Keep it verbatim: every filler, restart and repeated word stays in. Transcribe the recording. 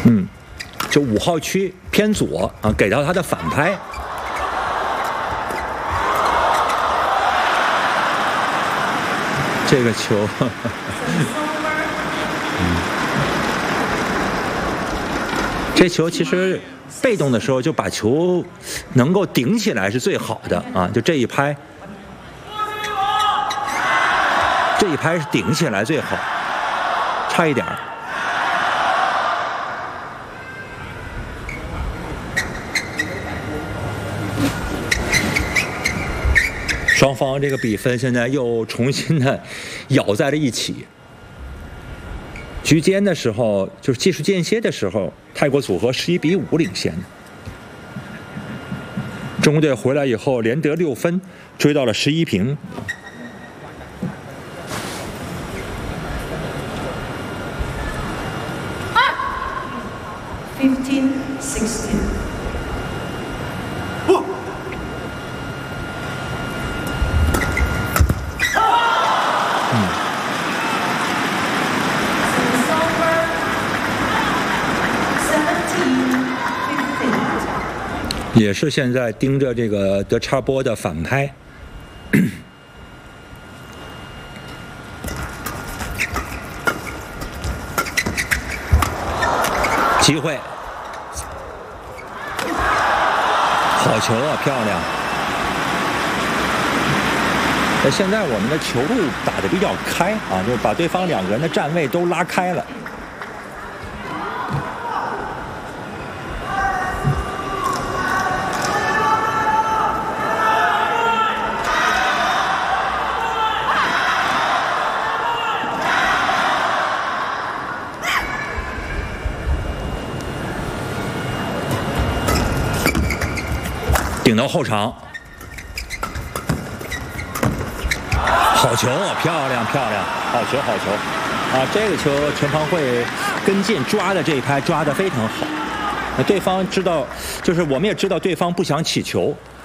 嗯，就五号区偏左啊，给到他的反拍。这个球，呵呵嗯，这球其实被动的时候就把球能够顶起来是最好的啊，就这一拍，这一拍是顶起来最好，差一点儿。双方这个比分现在又重新的咬在了一起。局间的时候，就是技术间歇的时候，泰国组合十一比五领先。中国队回来以后连得六分，追到了十一平。 fifteen sixteen。 也是现在盯着这个德查波的反拍，机会，好球啊，漂亮！那现在我们的球路打得比较开啊，就是把对方两个人的站位都拉开了。顶到后场，好球，漂亮漂亮，好球好球啊！这个球陈鹏慧跟进抓的这一拍抓得非常好。那对方知道，就是我们也知道对方不想起球